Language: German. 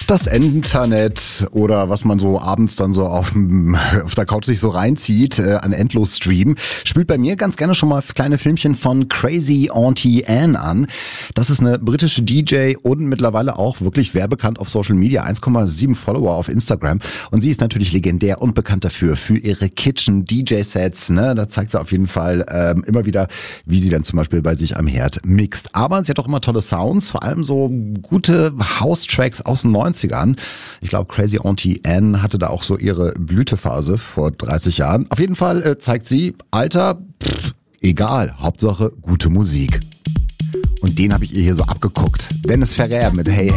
Das Internet oder was man so abends dann so auf der Couch sich so reinzieht an Endlos-Stream, spielt bei mir ganz gerne schon mal kleine Filmchen von Crazy Auntie Anne an. Das ist eine britische DJ und mittlerweile auch wirklich werbekannt auf Social Media, 1,7 Follower auf Instagram. Und sie ist natürlich legendär und bekannt dafür, für ihre Kitchen-DJ-Sets. Ne? Da zeigt sie auf jeden Fall immer wieder, wie sie dann zum Beispiel bei sich am Herd mixt. Aber sie hat auch immer tolle Sounds, vor allem so gute House-Tracks aus den 90ern. Ich glaube, Crazy Auntie Anne hatte da auch so ihre Blütephase vor 30 Jahren. Auf jeden Fall zeigt sie, Alter, egal, Hauptsache gute Musik. Und den habe ich ihr hier so abgeguckt. Dennis Ferrer mit Hey Hey.